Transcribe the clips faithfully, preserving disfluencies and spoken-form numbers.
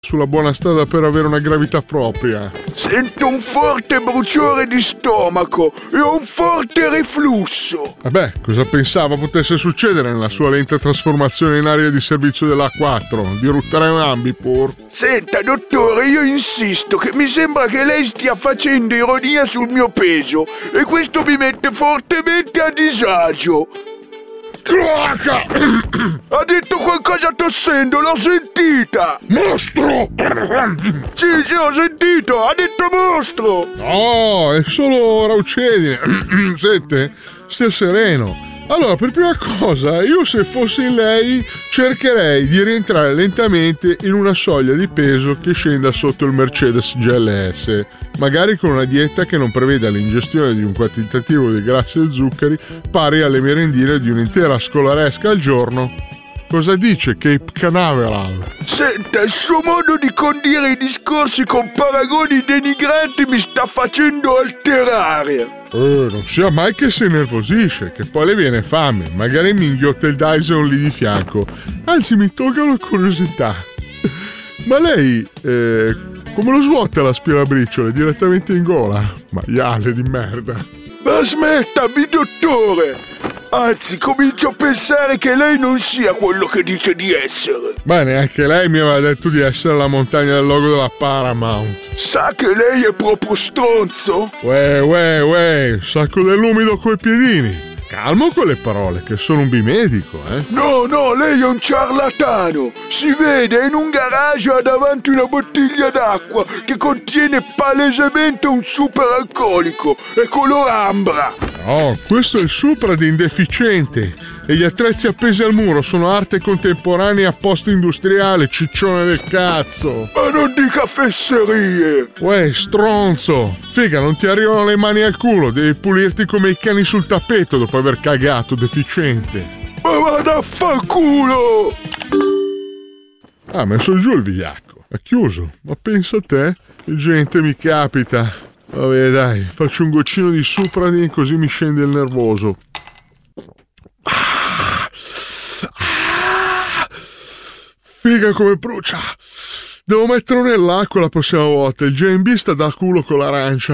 sulla buona strada per avere una gravità propria. Sento un forte bruciore di stomaco e un forte reflusso. Vabbè, cosa pensava potesse succedere nella sua lenta trasformazione in area di servizio dell'A quattro? Diruttare un ambipur? Senta, dottore, io insisto che mi sembra che lei stia facendo ironia sul mio peso e questo mi mette fortemente a disagio. Cloaca! Ha detto qualcosa tossendo, l'ho sentita! Mostro! Sì, sì, ho sentito, ha detto mostro! No, è solo raucedine. Sente, stia sereno. Allora, per prima cosa, io se fossi in lei cercherei di rientrare lentamente in una soglia di peso che scenda sotto il Mercedes G L S, magari con una dieta che non preveda l'ingestione di un quantitativo di grassi e zuccheri pari alle merendine di un'intera scolaresca al giorno. Cosa dice Cape Canaveral? Senta, il suo modo di condire i discorsi con paragoni denigranti mi sta facendo alterare. Eh, non sia mai che si innervosisce, che poi le viene fame. Magari mi inghiotta il Dyson lì di fianco. Anzi, mi tolga una curiosità. Ma lei, eh, come lo svuota l'aspirabriciole? Direttamente in gola? Maiale di merda. Ma smettami, dottore! Anzi, comincio a pensare che lei non sia quello che dice di essere. Beh, neanche lei mi aveva detto di essere la montagna del logo della Paramount. Sa che lei è proprio stronzo? Uè, uè, uè, sacco dell'umido coi piedini. Calmo con le parole, che sono un bimedico, eh? No, no, lei è un ciarlatano. Si vede, in un garage ha davanti una bottiglia d'acqua che contiene palesemente un superalcolico. È color ambra. No, questo è il Supra di indeficiente. E gli attrezzi appesi al muro sono arte contemporanea a posto industriale, ciccione del cazzo. Ma non dica fesserie. Uè, stronzo. Figa, non ti arrivano le mani al culo, devi pulirti come i cani sul tappeto dopo aver cagato, deficiente. Ma vada a fanculo! Ha messo giù il vigliacco, ha chiuso. Ma pensa a te, che gente mi capita. Vabbè, dai, faccio un goccino di Supradin così mi scende il nervoso. Ah, ah, figa come brucia. Devo metterlo nell'acqua la prossima volta. Il J and B sta da culo con l'arancia.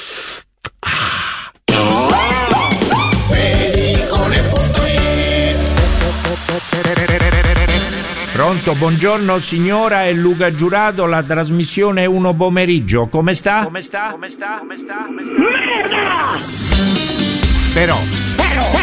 Pronto, buongiorno signora, è Luca Giurato, la trasmissione Uno Pomeriggio. Come sta? Come sta? Come sta? Come sta? Come sta? Merda! Però, però,